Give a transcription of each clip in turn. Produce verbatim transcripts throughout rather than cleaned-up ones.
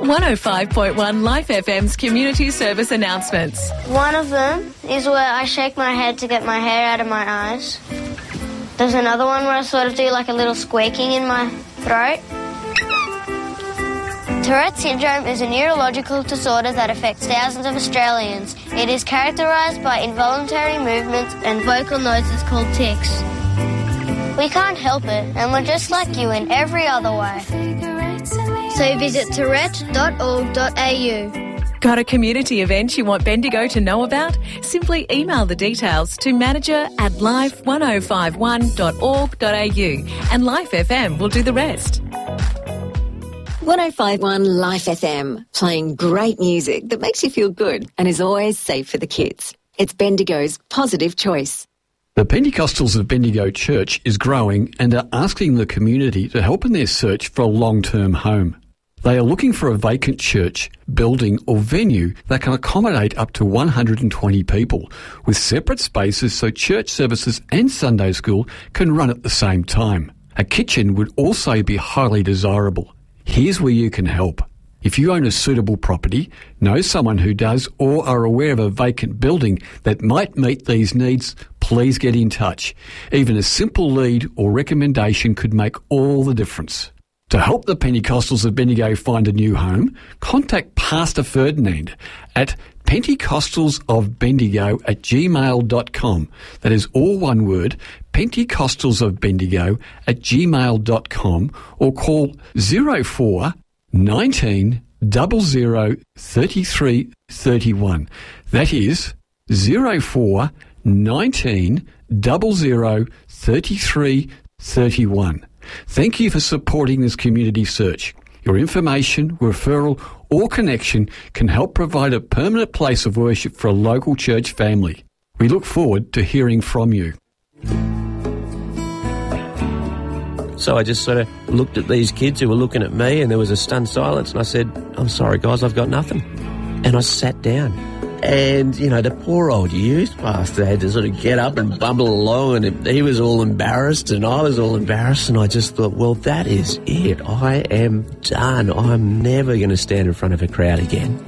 one oh five point one Life F M's community service announcements. One of them is where I shake my head to get my hair out of my eyes. There's another one where I sort of do like a little squeaking in my throat. Tourette syndrome is a neurological disorder that affects thousands of Australians. It is characterised by involuntary movements and vocal noises called tics. We can't help it, and we're just like you in every other way. So visit tourette dot org dot a u. Got a community event you want Bendigo to know about? Simply email the details to manager at life one oh five one dot org dot a u and Life F M will do the rest. one oh five point one Life F M, playing great music that makes you feel good and is always safe for the kids. It's Bendigo's positive choice. The Pentecostals of Bendigo Church is growing and are asking the community to help in their search for a long-term home. They are looking for a vacant church, building or venue that can accommodate up to one hundred twenty people, with separate spaces so church services and Sunday school can run at the same time. A kitchen would also be highly desirable. Here's where you can help. If you own a suitable property, know someone who does, or are aware of a vacant building that might meet these needs, please get in touch. Even a simple lead or recommendation could make all the difference. To help the Pentecostals of Bendigo find a new home, contact Pastor Ferdinand at pentecostalsofbendigo at gmail dot com. That is all one word, pentecostalsofbendigo at gmail dot com, or call zero four nineteen double zero thirty-three thirty-one. That is zero four nineteen double zero thirty-three thirty-one. Thank you for supporting this community search. Your information, referral or connection can help provide a permanent place of worship for a local church family. We look forward to hearing from you. So I just sort of looked at these kids who were looking at me, and there was a stunned silence, and I said, I'm sorry guys, I've got nothing. And I sat down. And, you know, the poor old youth pastor had to sort of get up and bumble along, and he was all embarrassed and I was all embarrassed, and I just thought, well, that is it. I am done. I'm never going to stand in front of a crowd again.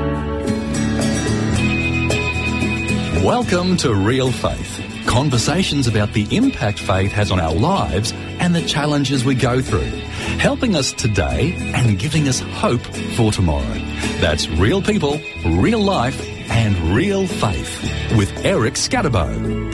Welcome to Real Faith. Conversations about the impact faith has on our lives and the challenges we go through, helping us today and giving us hope for tomorrow. That's Real People, Real Life and Real Faith with Eric Scatterbo.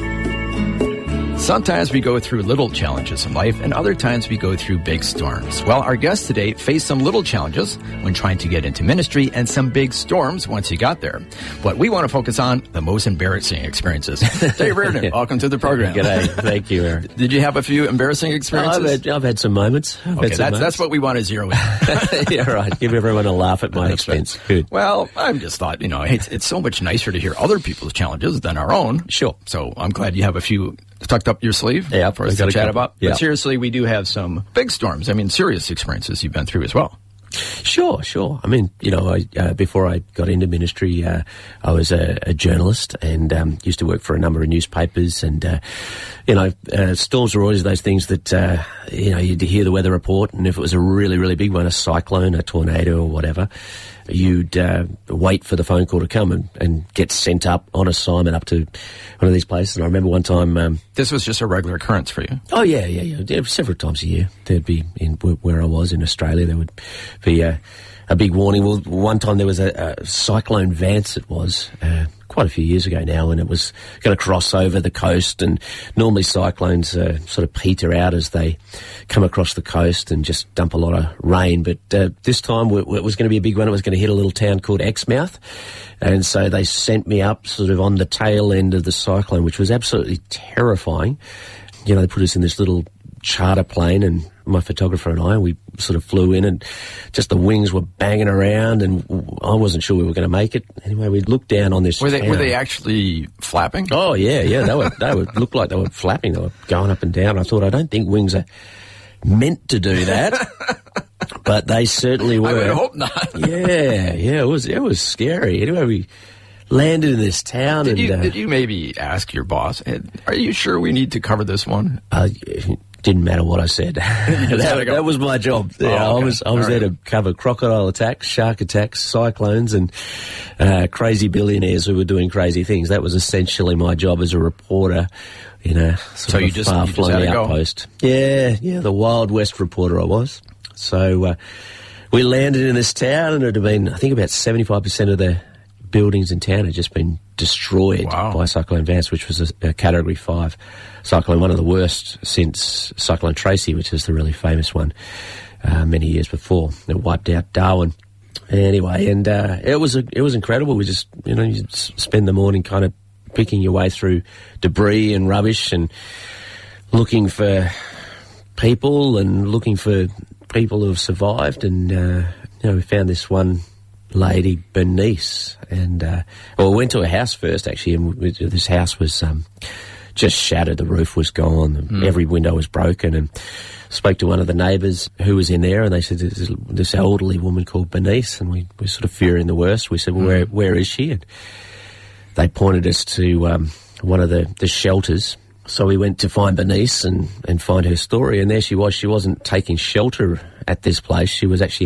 Sometimes we go through little challenges in life, and other times we go through big storms. Well, our guest today faced some little challenges when trying to get into ministry and some big storms once he got there. But we want to focus on the most embarrassing experiences. Dave Reardon, welcome to the program. G'day. Thank you, Eric. Did you have a few embarrassing experiences? Oh, I've, had, I've had some moments. I've okay, had some that's, moments. that's what we want to zero in. Yeah, right. Give everyone a laugh at my That's expense. Right. Good. Well, I just thought, you know, it's, it's so much nicer to hear other people's challenges than our own. Sure. So I'm glad you have a few tucked up your sleeve yeah, for us to to chat couple. about. Yeah. But seriously, we do have some big storms. I mean, serious experiences you've been through as well. Sure, sure. I mean, you know, I, uh, before I got into ministry, uh, I was a, a journalist and um, used to work for a number of newspapers. And, uh, you know, uh, storms were always those things that, uh, you know, you'd hear the weather report, and if it was a really, really big one, a cyclone, a tornado or whatever, you'd uh, wait for the phone call to come and, and get sent up on assignment up to one of these places. And I remember one time... Um, this was just a regular occurrance for you? Oh, yeah, yeah, yeah. yeah several times a year. There'd be, in where I was in Australia, there would be a, a big warning. Well, one time there was a, a cyclone Vance, it was, uh, quite a few years ago now, and it was going to cross over the coast, and normally cyclones uh, sort of peter out as they come across the coast and just dump a lot of rain. But uh, this time it was going to be a big one. It was going to hit a little town called Exmouth, and so they sent me up sort of on the tail end of the cyclone, which was absolutely terrifying. You know, they put us in this little charter plane, and my photographer and I, we sort of flew in, and just the wings were banging around, and I wasn't sure we were going to make it. Anyway, we looked down on this Were they town. Were they actually flapping? Oh, yeah, yeah. They were, they were, looked like they were flapping. They were going up and down. I thought, I don't think wings are meant to do that. But they certainly were. I would hope not. yeah, yeah, it was, it was scary. Anyway, we landed in this town. Did, and, you, uh, did you maybe ask your boss, are you sure we need to cover this one? Uh, didn't matter what I said. that, that was my job. Oh, yeah, okay. I was I was All there right. to cover crocodile attacks, shark attacks, cyclones, and uh, crazy billionaires who were doing crazy things. That was essentially my job as a reporter in a sort So of you a just- you just far-flung had to go. outpost. Yeah, yeah, the Wild West reporter I was. So uh, we landed in this town, and it had been, I think, about seventy-five percent of the buildings in town had just been destroyed Wow. by Cyclone Vance, which was a, a Category five cyclone, one of the worst since Cyclone Tracy, which is the really famous one uh, many years before. It wiped out Darwin. Anyway, and uh, it was a, it was incredible. We just, you know, you s- spend the morning kind of picking your way through debris and rubbish and looking for people and looking for people who have survived. And, uh, you know, we found this one lady, Bernice, and, uh, well, we went to a house first, actually, and we, this house was um, just shattered. The roof was gone. Mm. Every window was broken, and spoke to one of the neighbours who was in there, and they said there's this elderly woman called Bernice, and we were sort of fearing the worst. We said, well, where, where is she? And they pointed us to um, one of the, the shelters. So we went to find Bernice and, and find her story, and there she was. She wasn't taking shelter at this place. She was actually